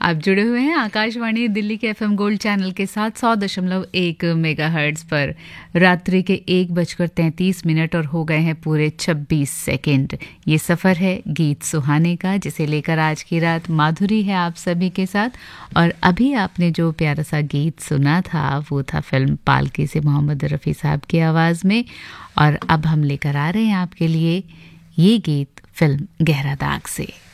आप जुड़े हुए हैं आकाशवाणी दिल्ली के एफएम गोल्ड चैनल के साथ 100.1 मेगाहर्ट्ज पर। रात्रि के 1:33 और हो गए हैं पूरे 26 सेकंड। ये सफ़र है गीत सुहाने का, जिसे लेकर आज की रात माधुरी है आप सभी के साथ। और अभी आपने जो प्यारा सा गीत सुना था वो था फिल्म पालकी से मोहम्मद रफ़ी साहब की आवाज़ में। और अब हम लेकर आ रहे हैं आपके लिए ये गीत फिल्म गहरा दाग से।